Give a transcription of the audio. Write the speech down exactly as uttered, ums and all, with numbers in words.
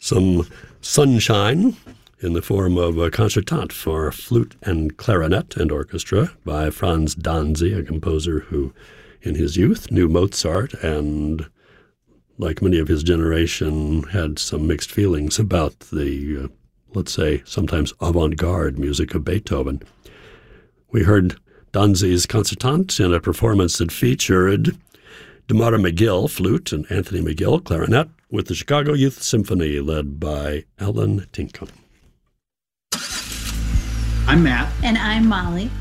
some sunshine in the form of a concertante for flute and clarinet and orchestra by Franz Danzi, a composer who, in his youth, knew Mozart and, like many of his generation, had some mixed feelings about the, uh, let's say, sometimes avant-garde music of Beethoven. We heard Danzi's concertante in a performance that featured Damara McGill, flute, and Anthony McGill, clarinet, with the Chicago Youth Symphony led by Alan Tinkham. I'm Matt. And I'm Molly.